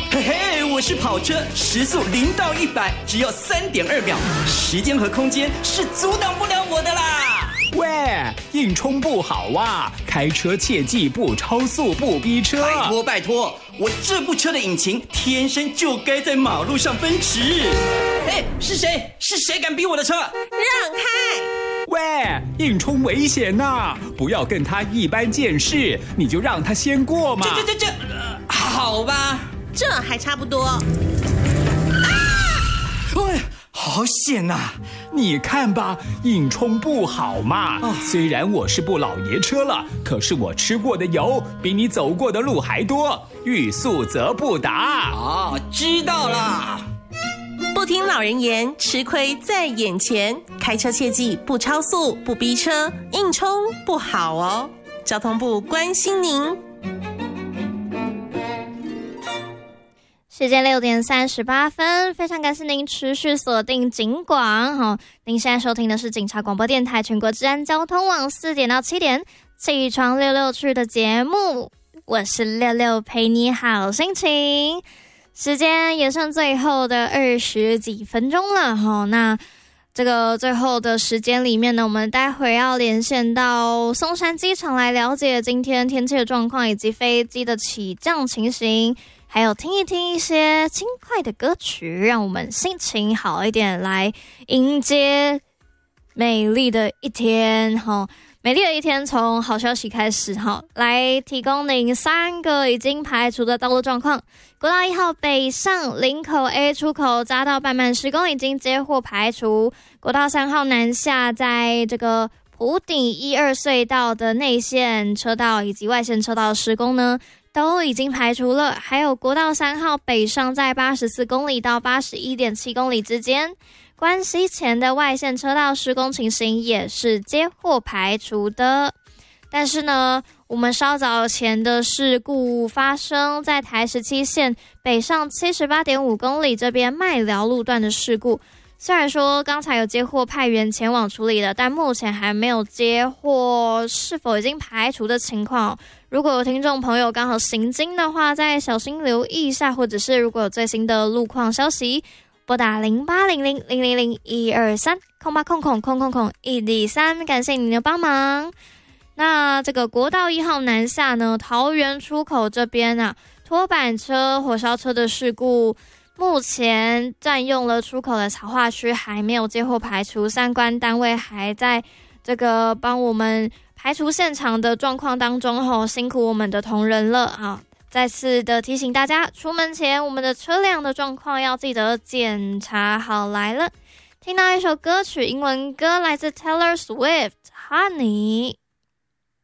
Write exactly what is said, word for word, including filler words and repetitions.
嘿嘿，我是跑车，时速零到一百只要三点二秒，时间和空间是阻挡不了我的啦！ 喂，硬冲不好啊，开车切记不超速不逼车。 拜托拜托，我这部车的引擎天生就该在马路上奔驰。哎，是谁？是谁敢逼我的车？让开！ 喂，硬冲危险呐、啊，不要跟他一般见识，你就让他先过嘛。 这这这这、呃，好吧。 这还差不多。啊！ 哎，好险呐、啊！ 你看吧，硬冲不好嘛。哦、虽然我是部老爷车了，可是我吃过的油比你走过的路还多，欲速则不达。 哦，知道了。 不听老人言，吃亏在眼前。开车切记不超速、不逼车，硬冲不好哦。交通部关心您。 时间六点三十八分，非常感谢您持续锁定警广。好，您现在收听的是警察广播电台全国治安交通网四点到七点起床六六去的节目，我是六六，陪你好心情。时间也剩最后的二十几分钟了哈，那这个最后的时间里面呢，我们待会要连线到松山机场来了解今天天气的状况以及飞机的起降情形。还有听一听一些轻快的歌曲，让我们心情好一点，来迎接美丽的一天。好，美丽的一天从好消息开始。好，来提供您三个已经排除的道路状况。国道一号北上林口 A 出口匝道半慢施工已经接获排除。国道三号南下在这个埔顶一二隧道的内线车道以及外线车道施工呢，都已经排除了。还有国道三号北上在八十四公里到 八十一点七公里之间，关西前的外线车道施工情形也是接获排除的。但是呢，我们稍早前的事故发生在台十七线北上 七十八点五公里这边麦寮路段的事故，虽然说刚才有接获派员前往处理了，但目前还没有接获是否已经排除的情况。如果有听众朋友刚好行经的话，再小心留意一下，或者是如果有最新的路况消息，拨打零八零零零零零一二三空八空空空空空一零三，感谢您的帮忙。那这个国道一号南下呢，桃园出口这边啊，拖板车、火烧车的事故，目前占用了出口的草化区，还没有接获排除，相关单位还在这个帮我们排除现场的状况当中吼，辛苦我们的同仁了啊！再次的提醒大家，出门前我们的车辆的状况要记得检查好来了。听到一首歌曲，英文歌来自 Taylor Swift， Honey。